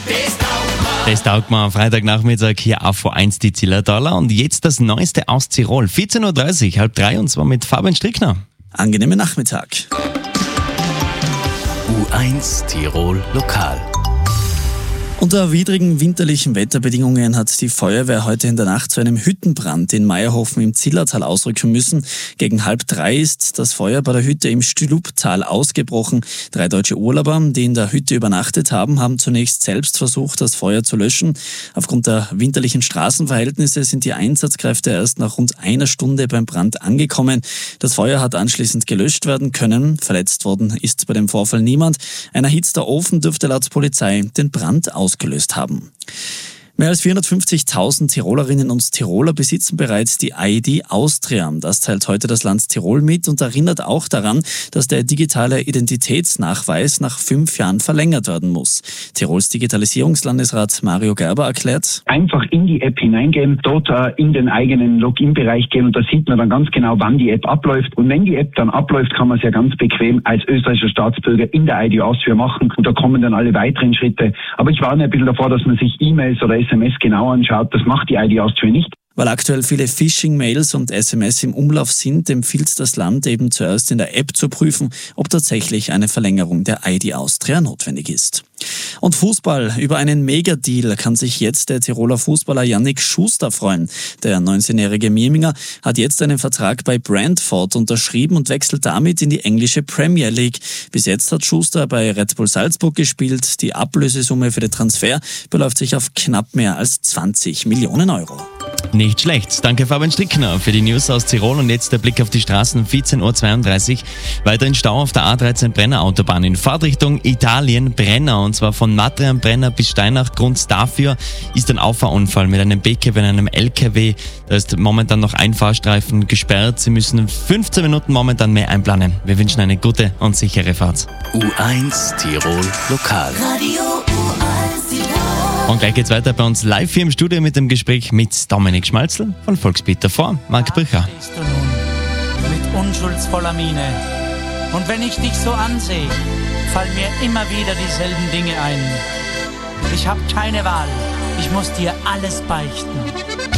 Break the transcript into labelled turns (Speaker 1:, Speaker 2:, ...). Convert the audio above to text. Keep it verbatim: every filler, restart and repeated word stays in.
Speaker 1: Das taugt mir am Freitagnachmittag hier auf V eins die Zillertaler. Und jetzt das Neueste aus Tirol. vierzehn Uhr dreißig, halb drei, und zwar mit Fabian Strickner.
Speaker 2: Angenehmen Nachmittag.
Speaker 3: U eins Tirol Lokal.
Speaker 2: Unter widrigen winterlichen Wetterbedingungen hat die Feuerwehr heute in der Nacht zu einem Hüttenbrand in Meierhofen im Zillertal ausrücken müssen. Gegen halb drei ist das Feuer bei der Hütte im Stüluptal ausgebrochen. Drei deutsche Urlauber, die in der Hütte übernachtet haben, haben zunächst selbst versucht, das Feuer zu löschen. Aufgrund der winterlichen Straßenverhältnisse sind die Einsatzkräfte erst nach rund einer Stunde beim Brand angekommen. Das Feuer hat anschließend gelöscht werden können. Verletzt worden ist bei dem Vorfall niemand. Ein erhitzter Ofen dürfte laut Polizei den Brand ausgelöst haben. Mehr als vierhundertfünfzigtausend Tirolerinnen und Tiroler besitzen bereits die I D Austria. Das teilt heute das Land Tirol mit und erinnert auch daran, dass der digitale Identitätsnachweis nach fünf Jahren verlängert werden muss. Tirols Digitalisierungslandesrat Mario Gerber erklärt:
Speaker 4: Einfach in die App hineingehen, dort äh, in den eigenen Login-Bereich gehen und da sieht man dann ganz genau, wann die App abläuft. Und wenn die App dann abläuft, kann man es ja ganz bequem als österreichischer Staatsbürger in der I D Austria machen und da kommen dann alle weiteren Schritte. Aber ich warne ein bisschen davor, dass man sich E-Mails oder S M S genau anschaut. Das macht die I D Austria nicht.
Speaker 2: Weil aktuell viele Phishing-Mails und S M S im Umlauf sind, empfiehlt das Land eben zuerst in der App zu prüfen, ob tatsächlich eine Verlängerung der I D Austria notwendig ist. Und Fußball. Über einen Megadeal kann sich jetzt der Tiroler Fußballer Yannick Schuster freuen. Der neunzehnjährige Mirminger hat jetzt einen Vertrag bei Brentford unterschrieben und wechselt damit in die englische Premier League. Bis jetzt hat Schuster bei Red Bull Salzburg gespielt. Die Ablösesumme für den Transfer beläuft sich auf knapp mehr als zwanzig Millionen Euro.
Speaker 1: Nicht schlecht. Danke Fabian Strickner für die News aus Tirol. Und jetzt der Blick auf die Straßen. vierzehn Uhr zweiunddreißig. Weiterhin Stau auf der A dreizehn Brenner Autobahn in Fahrtrichtung Italien Brenner. Und zwar von Matrian Brenner bis Steinach. Grund dafür ist ein Auffahrunfall mit einem B K W und einem L K W. Da ist momentan noch ein Fahrstreifen gesperrt. Sie müssen fünfzehn Minuten momentan mehr einplanen. Wir wünschen eine gute und sichere Fahrt.
Speaker 3: U eins Tirol Lokal.
Speaker 5: Radio U eins Tirol.
Speaker 1: Und gleich geht's weiter bei uns live hier im Studio mit dem Gespräch mit Dominik Schmalzl von Volksbeat. Davor Marc Brücher.
Speaker 6: Stehst du nun mit unschuldsvoller Miene. Und wenn ich dich so ansehe, fallen mir immer wieder dieselben Dinge ein. Ich hab keine Wahl. Ich muss dir alles beichten.